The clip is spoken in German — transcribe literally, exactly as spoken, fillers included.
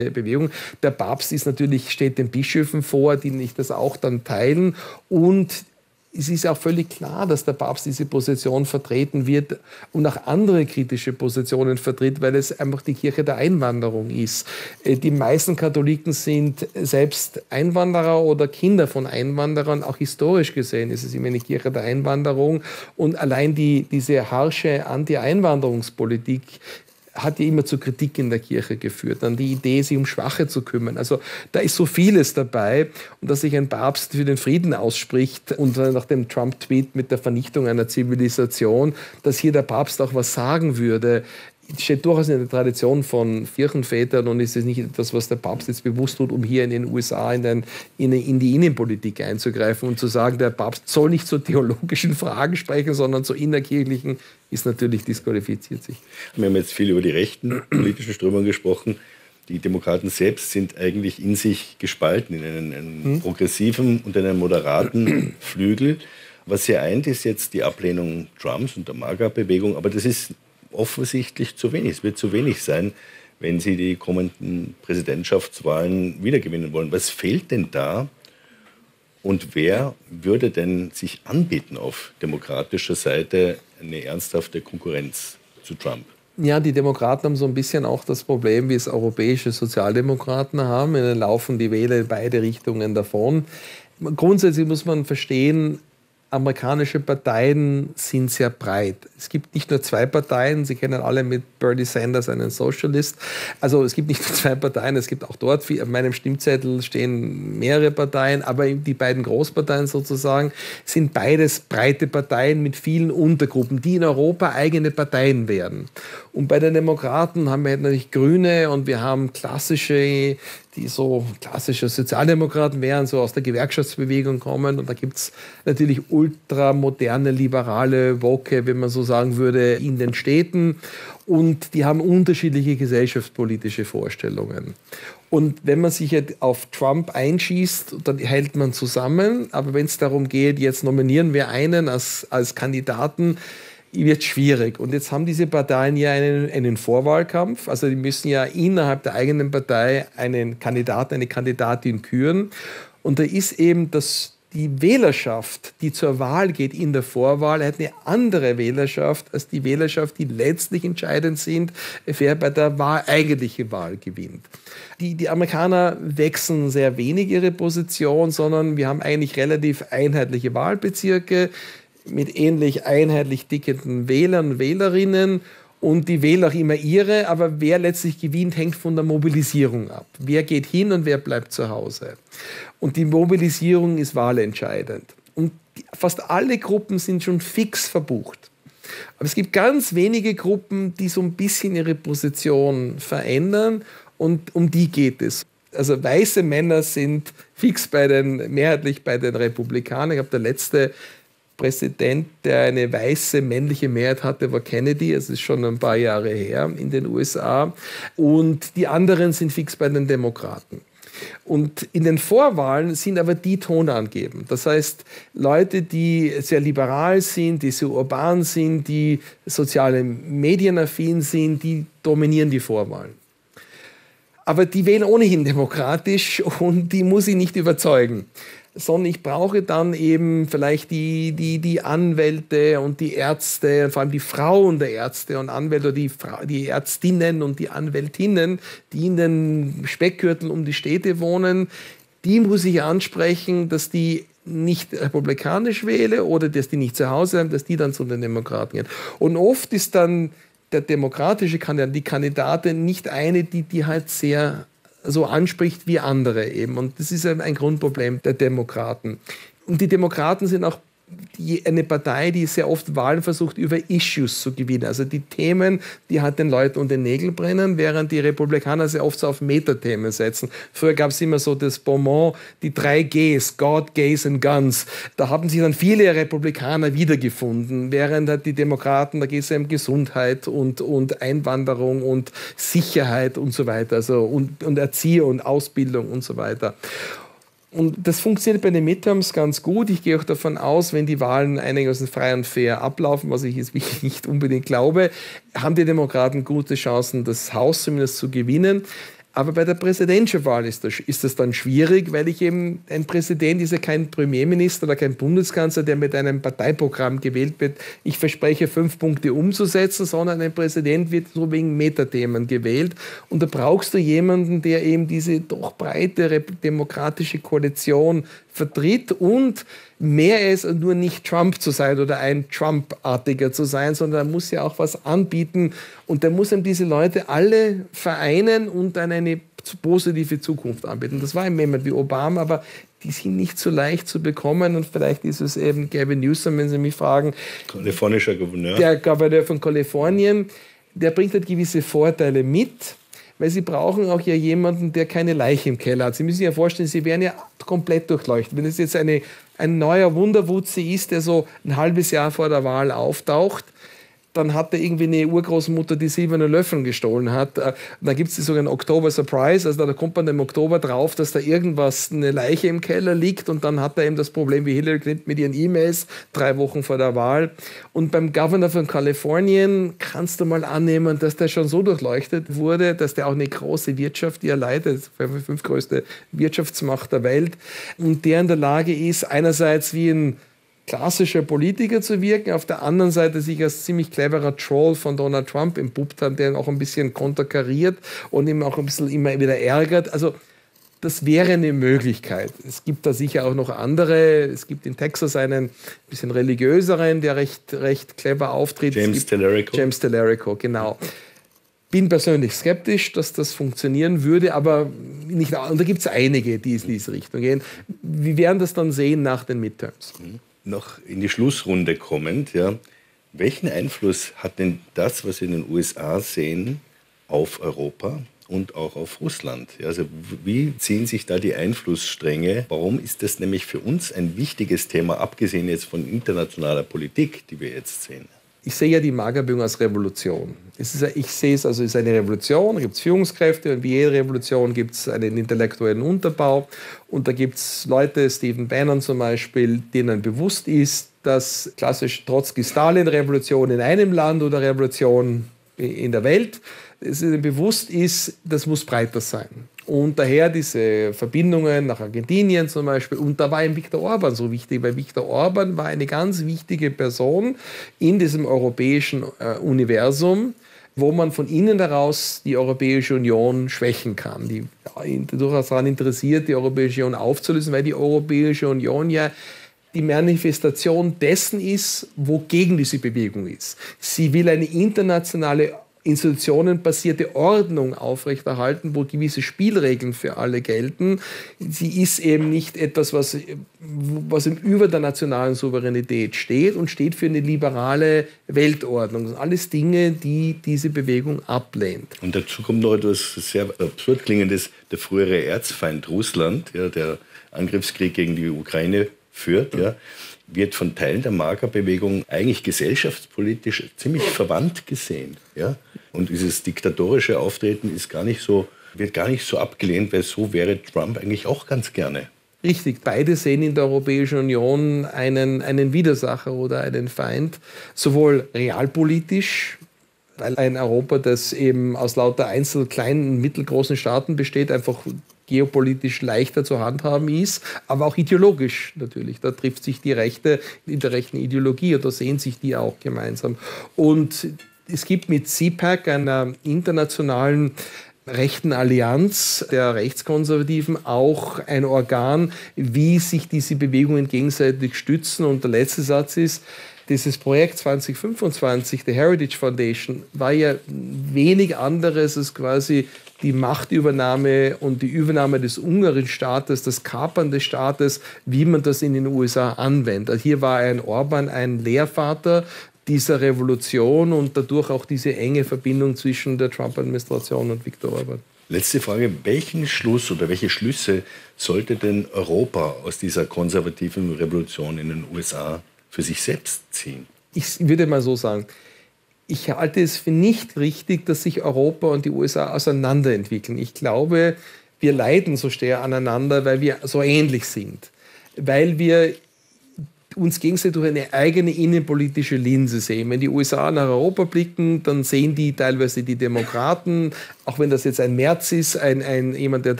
Bewegung. Der Papst ist natürlich, steht den Bischöfen vor, die nicht das auch dann teilen. Und es ist auch völlig klar, dass der Papst diese Position vertreten wird und auch andere kritische Positionen vertritt, weil es einfach die Kirche der Einwanderung ist. Die meisten Katholiken sind selbst Einwanderer oder Kinder von Einwanderern. Auch historisch gesehen ist es immer eine Kirche der Einwanderung. Und allein die, diese harsche Anti-Einwanderungspolitik hat ja immer zu Kritik in der Kirche geführt, dann die Idee, sich um Schwache zu kümmern. Also da ist so vieles dabei. Und dass sich ein Papst für den Frieden ausspricht und nach dem Trump-Tweet mit der Vernichtung einer Zivilisation, dass hier der Papst auch was sagen würde, steht durchaus in der Tradition von Kirchenvätern und ist es nicht etwas, was der Papst jetzt bewusst tut, um hier in den U S A in, den, in, in die Innenpolitik einzugreifen und zu sagen, der Papst soll nicht zu theologischen Fragen sprechen, sondern zu innerkirchlichen, ist natürlich disqualifiziert sich. Wir haben jetzt viel über die rechten politischen Strömungen gesprochen. Die Demokraten selbst sind eigentlich in sich gespalten, in einen, einen hm? progressiven und einen moderaten Flügel. Was sie eint, ist jetzt die Ablehnung Trumps und der MAGA-Bewegung, aber das ist offensichtlich zu wenig. Es wird zu wenig sein, wenn Sie die kommenden Präsidentschaftswahlen wiedergewinnen wollen. Was fehlt denn da? Und wer würde denn sich anbieten auf demokratischer Seite eine ernsthafte Konkurrenz zu Trump? Ja, die Demokraten haben so ein bisschen auch das Problem, wie es europäische Sozialdemokraten haben. Dann laufen die Wähler in beide Richtungen davon. Grundsätzlich muss man verstehen, amerikanische Parteien sind sehr breit. Es gibt nicht nur zwei Parteien, Sie kennen alle mit Bernie Sanders einen Socialist. Also es gibt nicht nur zwei Parteien, es gibt auch dort, auf meinem Stimmzettel stehen mehrere Parteien, aber die beiden Großparteien sozusagen sind beides breite Parteien mit vielen Untergruppen, die in Europa eigene Parteien werden. Und bei den Demokraten haben wir natürlich Grüne und wir haben klassische, die so klassische Sozialdemokraten wären, so aus der Gewerkschaftsbewegung kommen. Und da gibt es natürlich ultramoderne, liberale Woke, wenn man so sagen würde, in den Städten. Und die haben unterschiedliche gesellschaftspolitische Vorstellungen. Und wenn man sich jetzt auf Trump einschießt, dann hält man zusammen. Aber wenn es darum geht, jetzt nominieren wir einen als, als Kandidaten, wird schwierig. Und jetzt haben diese Parteien ja einen, einen Vorwahlkampf. Also die müssen ja innerhalb der eigenen Partei einen Kandidaten, eine Kandidatin küren. Und da ist eben das, die Wählerschaft, die zur Wahl geht in der Vorwahl, hat eine andere Wählerschaft als die Wählerschaft, die letztlich entscheidend sind, wer bei der Wahl, eigentliche Wahl gewinnt. Die, die Amerikaner wechseln sehr wenig ihre Position, sondern wir haben eigentlich relativ einheitliche Wahlbezirke mit ähnlich einheitlich tickenden Wählern und Wählerinnen. Und die wählen auch immer ihre, aber wer letztlich gewinnt, hängt von der Mobilisierung ab. Wer geht hin und wer bleibt zu Hause. Und die Mobilisierung ist wahlentscheidend. Und fast alle Gruppen sind schon fix verbucht. Aber es gibt ganz wenige Gruppen, die so ein bisschen ihre Position verändern und um die geht es. Also weiße Männer sind fix bei den, mehrheitlich bei den Republikanern. Ich glaube, der letzte Präsident, der eine weiße männliche Mehrheit hatte, war Kennedy. Es ist schon ein paar Jahre her in den U S A. Und die anderen sind fix bei den Demokraten. Und in den Vorwahlen sind aber die tonangebend. Das heißt, Leute, die sehr liberal sind, die sehr urban sind, die soziale medienaffin sind, die dominieren die Vorwahlen. Aber die wählen ohnehin demokratisch und die muss ich nicht überzeugen. Sondern ich brauche dann eben vielleicht die, die, die Anwälte und die Ärzte, vor allem die Frauen der Ärzte und Anwälte, oder die, Fra- die Ärztinnen und die Anwältinnen, die in den Speckgürteln um die Städte wohnen, die muss ich ansprechen, dass die nicht republikanisch wähle oder dass die nicht zu Hause haben, dass die dann zu den Demokraten gehen. Und oft ist dann der demokratische Kandidat, die Kandidatin nicht eine, die, die halt sehr so anspricht wie andere eben. Und das ist ein Grundproblem der Demokraten. Und die Demokraten sind auch die, eine Partei, die sehr oft Wahlen versucht, über Issues zu gewinnen. Also die Themen, die halt den Leuten unter den Nägeln brennen, während die Republikaner sehr oft so auf Metathemen setzen. Früher gab es immer so das Bonmot, die drei Gs, God, Gays and Guns. Da haben sich dann viele Republikaner wiedergefunden, während halt die Demokraten, da geht es ja um Gesundheit und, und Einwanderung und Sicherheit und so weiter, also und, und Erziehung und Ausbildung und so weiter. Und das funktioniert bei den Midterms ganz gut. Ich gehe auch davon aus, wenn die Wahlen einigermaßen frei und fair ablaufen, was ich jetzt wirklich nicht unbedingt glaube, haben die Demokraten gute Chancen, das Haus zumindest zu gewinnen. Aber bei der Präsidentschaftswahl ist das, ist das dann schwierig, weil ich eben, ein Präsident ist ja kein Premierminister oder kein Bundeskanzler, der mit einem Parteiprogramm gewählt wird. Ich verspreche, fünf Punkte umzusetzen, sondern ein Präsident wird so wegen Metathemen gewählt. Und da brauchst du jemanden, der eben diese doch breitere demokratische Koalition vertritt und mehr ist, nur nicht Trump zu sein oder ein Trump-artiger zu sein, sondern er muss ja auch was anbieten und der muss ihm diese Leute alle vereinen und dann eine positive Zukunft anbieten. Das war jemand wie Obama, aber die sind nicht so leicht zu bekommen und vielleicht ist es eben Gavin Newsom, wenn Sie mich fragen. Kalifornischer Gouverneur. Der Gouverneur von Kalifornien, der bringt halt gewisse Vorteile mit, weil sie brauchen auch ja jemanden, der keine Leiche im Keller hat. Sie müssen sich ja vorstellen, sie werden ja komplett durchleuchtet. Wenn es jetzt eine, ein neuer Wunderwutzi ist, der so ein halbes Jahr vor der Wahl auftaucht, dann hat er irgendwie eine Urgroßmutter, die silberne Löffel gestohlen hat. Und dann gibt es die sogenannten Oktober Surprise, also da kommt man im Oktober drauf, dass da irgendwas, eine Leiche im Keller liegt und dann hat er eben das Problem wie Hillary Clinton mit ihren E-Mails drei Wochen vor der Wahl. Und beim Governor von Kalifornien kannst du mal annehmen, dass der schon so durchleuchtet wurde, dass der auch eine große Wirtschaft, die er leitet, die fünftgrößte Wirtschaftsmacht der Welt, und der in der Lage ist, einerseits wie ein klassischer Politiker zu wirken, auf der anderen Seite sich als ziemlich cleverer Troll von Donald Trump entpuppt hat, der ihn auch ein bisschen konterkariert und ihm auch ein bisschen immer wieder ärgert. Also das wäre eine Möglichkeit. Es gibt da sicher auch noch andere. Es gibt in Texas einen bisschen religiöseren, der recht, recht clever auftritt. James Tallarico. James Tallarico, genau. Bin persönlich skeptisch, dass das funktionieren würde, aber nicht. Und da gibt es einige, die in diese Richtung gehen. Wir werden das dann sehen nach den Midterms. Mhm. Noch in die Schlussrunde kommend, ja, welchen Einfluss hat denn das, was wir in den U S A sehen, auf Europa und auch auf Russland? Ja, also wie ziehen sich da die Einflussstränge? Warum ist das nämlich für uns ein wichtiges Thema, abgesehen jetzt von internationaler Politik, die wir jetzt sehen? Ich sehe ja die Magerbühne als Revolution. Es ist, ich sehe es also als eine Revolution, da gibt es Führungskräfte und wie jede Revolution gibt es einen intellektuellen Unterbau und da gibt es Leute, Stephen Bannon zum Beispiel, denen bewusst ist, dass klassisch Trotzki-Stalin-Revolution in einem Land oder Revolution in der Welt, es ihnen bewusst ist, das muss breiter sein. Und daher diese Verbindungen nach Argentinien zum Beispiel. Und da war eben Viktor Orban so wichtig, weil Viktor Orban war eine ganz wichtige Person in diesem europäischen äh, Universum, wo man von innen heraus die Europäische Union schwächen kann. Die ja, durchaus daran interessiert, die Europäische Union aufzulösen, weil die Europäische Union ja die Manifestation dessen ist, wogegen diese Bewegung ist. Sie will eine internationale institutionenbasierte Ordnung aufrechterhalten, wo gewisse Spielregeln für alle gelten. Sie ist eben nicht etwas, was, was über der nationalen Souveränität steht und steht für eine liberale Weltordnung. Das sind alles Dinge, die diese Bewegung ablehnt. Und dazu kommt noch etwas sehr absurd klingendes, der frühere Erzfeind Russland, ja, der Angriffskrieg gegen die Ukraine führt, ja, wird von Teilen der Magerbewegung eigentlich gesellschaftspolitisch ziemlich verwandt gesehen. Ja? Und dieses diktatorische Auftreten ist gar nicht so, wird gar nicht so abgelehnt, weil so wäre Trump eigentlich auch ganz gerne. Richtig, beide sehen in der Europäischen Union einen, einen Widersacher oder einen Feind, sowohl realpolitisch, weil ein Europa, das eben aus lauter einzelnen kleinen, mittelgroßen Staaten besteht, einfach geopolitisch leichter zu handhaben ist, aber auch ideologisch natürlich. Da trifft sich die Rechte in der rechten Ideologie oder sehen sich die auch gemeinsam. Und es gibt mit C PAC, einer internationalen rechten Allianz der Rechtskonservativen, auch ein Organ, wie sich diese Bewegungen gegenseitig stützen. Und der letzte Satz ist, dieses Projekt zwanzig fünfundzwanzig, der Heritage Foundation, war ja wenig anderes als quasi die Machtübernahme und die Übernahme des ungarischen Staates, das Kapern des Staates, wie man das in den U S A anwendet. Also hier war ein Orban ein Lehrvater dieser Revolution und dadurch auch diese enge Verbindung zwischen der Trump-Administration und Viktor Orban. Letzte Frage, welchen Schluss oder welche Schlüsse sollte denn Europa aus dieser konservativen Revolution in den U S A für sich selbst ziehen? Ich würde mal so sagen, ich halte es für nicht richtig, dass sich Europa und die U S A auseinanderentwickeln. Ich glaube, wir leiden so sehr aneinander, weil wir so ähnlich sind. Weil wir uns gegenseitig durch eine eigene innenpolitische Linse sehen. Wenn die U S A nach Europa blicken, dann sehen die teilweise die Demokraten, auch wenn das jetzt ein Merz ist, ein, ein, jemand, der